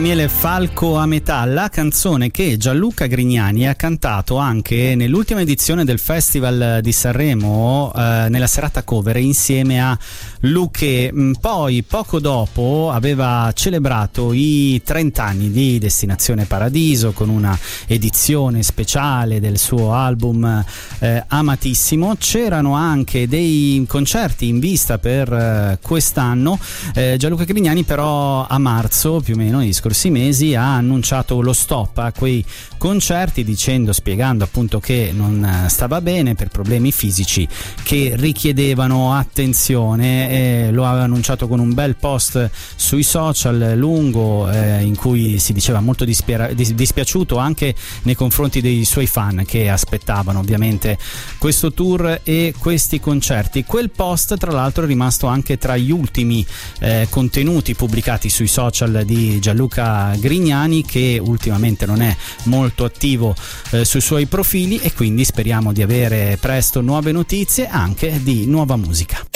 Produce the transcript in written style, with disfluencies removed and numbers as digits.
Miele Falco a metà, canzone che Gianluca Grignani ha cantato anche nell'ultima edizione del Festival di Sanremo, nella serata cover insieme a Luché. Poi poco dopo aveva celebrato i 30 anni di Destinazione Paradiso con una edizione speciale del suo album amatissimo. C'erano anche dei concerti in vista per quest'anno. Gianluca Grignani però a marzo più o meno negli scorsi mesi ha annunciato lo stop a quei concerti, spiegando appunto che non stava bene per problemi fisici che richiedevano attenzione. Lo aveva annunciato con un bel post sui social lungo, in cui si diceva molto dispiaciuto anche nei confronti dei suoi fan che aspettavano ovviamente questo tour e questi concerti. Quel post tra l'altro è rimasto anche tra gli ultimi contenuti pubblicati sui social di Gianluca Grignani, che ultimamente non è molto attivo sui suoi profili, e quindi speriamo di avere presto nuove notizie anche di nuova musica.